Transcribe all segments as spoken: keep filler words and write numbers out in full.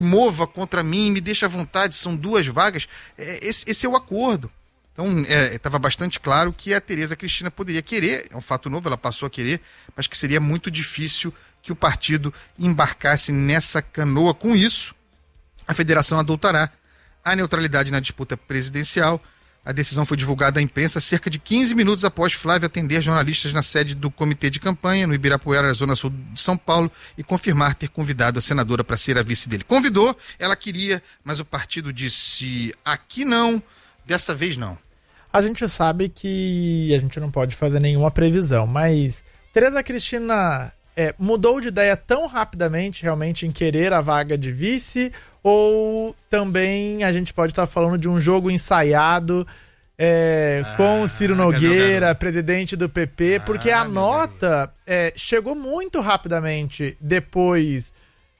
mova contra mim, me deixa à vontade, são duas vagas. É, esse, esse é o acordo. Então, estava é, bastante claro que a Tereza Cristina poderia querer, é um fato novo, ela passou a querer, mas que seria muito difícil que o partido embarcasse nessa canoa. Com isso, a federação adotará a neutralidade na disputa presidencial. A decisão foi divulgada à imprensa cerca de quinze minutos após Flávio atender jornalistas na sede do comitê de campanha, no Ibirapuera, zona sul de São Paulo, e confirmar ter convidado a senadora para ser a vice dele. Convidou, ela queria, mas o partido disse: aqui não, dessa vez não. A gente sabe que a gente não pode fazer nenhuma previsão, mas Tereza Cristina é, mudou de ideia tão rapidamente realmente em querer a vaga de vice, ou também a gente pode estar falando de um jogo ensaiado é, ah, com o Ciro Nogueira, presidente do P P, ah, porque a nota é, chegou muito rapidamente depois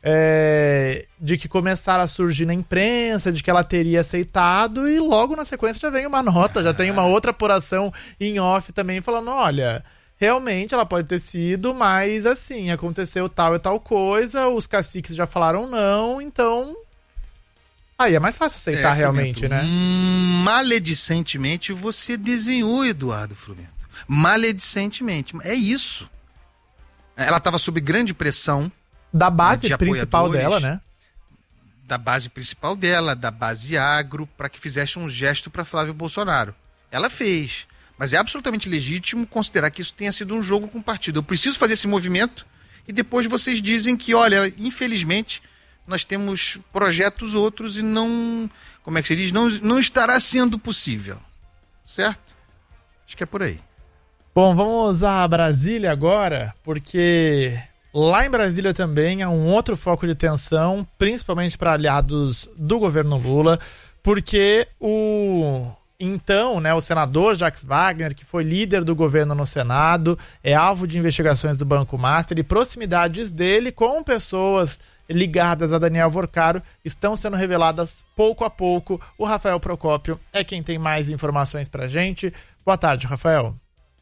é, de que começaram a surgir na imprensa, de que ela teria aceitado, e logo na sequência já vem uma nota, ah. já tem uma outra apuração em off também falando, olha, realmente ela pode ter sido, mas assim, aconteceu tal e tal coisa, os caciques já falaram não, então... Aí é mais fácil aceitar é, realmente, Frumento, né? Maledicentemente você desenhou, Eduardo Frumento. Maledicentemente. É isso. Ela estava sob grande pressão. Da base né, principal dela, né? Da base principal dela, da base agro, para que fizesse um gesto para Flávio Bolsonaro. Ela fez. Mas é absolutamente legítimo considerar que isso tenha sido um jogo com o partido. Eu preciso fazer esse movimento e depois vocês dizem que, olha, infelizmente... nós temos projetos outros e não, como é que se diz, não, não estará sendo possível, certo? Acho que é por aí. Bom, vamos a Brasília agora, porque lá em Brasília também há um outro foco de tensão, principalmente para aliados do governo Lula, porque o... Então, né, o senador Jacques Wagner, que foi líder do governo no Senado, é alvo de investigações do Banco Master, e proximidades dele com pessoas ligadas a Daniel Vorcaro estão sendo reveladas pouco a pouco. O Rafael Procópio é quem tem mais informações pra gente. Boa tarde, Rafael.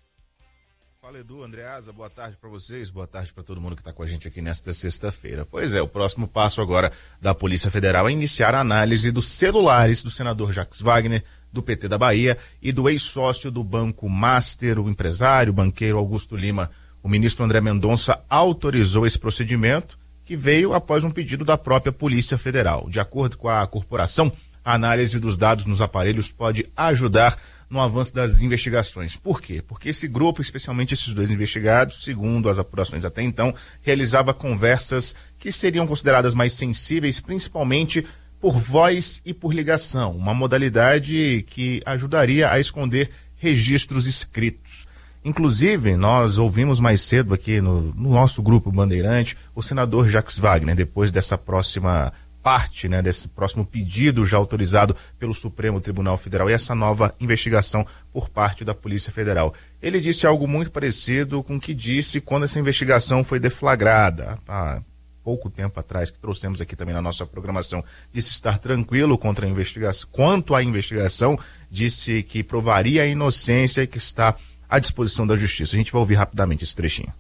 Fala, Edu, Andreasa, boa tarde para vocês, boa tarde para todo mundo que está com a gente aqui nesta sexta-feira. Pois é, o próximo passo agora da Polícia Federal é iniciar a análise dos celulares do senador Jacques Wagner, do P T da Bahia, e do ex-sócio do Banco Master, o empresário, o banqueiro Augusto Lima. O ministro André Mendonça autorizou esse procedimento, que veio após um pedido da própria Polícia Federal. De acordo com a corporação, a análise dos dados nos aparelhos pode ajudar no avanço das investigações. Por quê? Porque esse grupo, especialmente esses dois investigados, segundo as apurações até então, realizava conversas que seriam consideradas mais sensíveis, principalmente por voz e por ligação, uma modalidade que ajudaria a esconder registros escritos. Inclusive, nós ouvimos mais cedo aqui no, no nosso grupo Bandeirante o senador Jacques Wagner, depois dessa próxima parte, né, desse próximo pedido já autorizado pelo Supremo Tribunal Federal e essa nova investigação por parte da Polícia Federal. Ele disse algo muito parecido com o que disse quando essa investigação foi deflagrada, há pouco tempo atrás, que trouxemos aqui também na nossa programação. Disse estar tranquilo contra a investigação, quanto à investigação, disse que provaria a inocência e que está à disposição da Justiça. A gente vai ouvir rapidamente esse trechinho.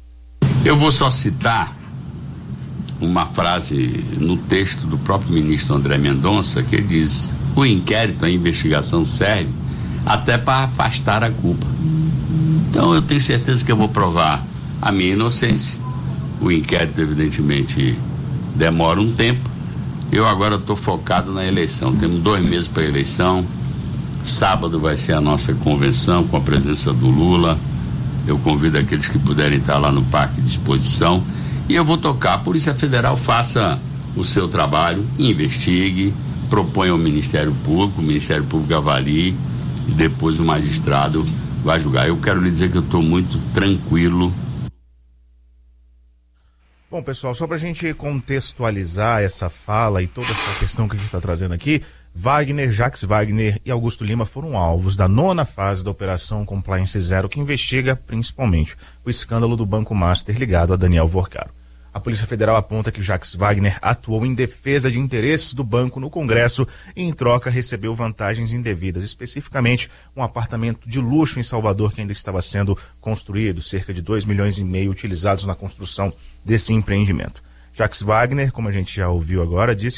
Eu vou só citar uma frase no texto do próprio ministro André Mendonça, que ele diz: o inquérito, a investigação serve até para afastar a culpa. Então eu tenho certeza que eu vou provar a minha inocência. O inquérito evidentemente demora um tempo. Eu agora estou focado na eleição. Temos dois meses para a eleição. Sábado vai ser a nossa convenção com a presença do Lula. Eu convido aqueles que puderem estar lá no Parque de Exposição. E eu vou tocar. A Polícia Federal faça o seu trabalho, investigue, proponha ao Ministério Público, o Ministério Público avalie e depois o magistrado vai julgar. Eu quero lhe dizer que eu estou muito tranquilo. Bom, pessoal, só para a gente contextualizar essa fala e toda essa questão que a gente está trazendo aqui, Wagner, Jacques Wagner e Augusto Lima foram alvos da nona fase da Operação Compliance Zero, que investiga principalmente o escândalo do Banco Master ligado a Daniel Vorcaro. A Polícia Federal aponta que Jacques Wagner atuou em defesa de interesses do banco no Congresso e, em troca, recebeu vantagens indevidas, especificamente um apartamento de luxo em Salvador que ainda estava sendo construído, cerca de dois milhões e meio utilizados na construção desse empreendimento. Jacques Wagner, como a gente já ouviu agora, disse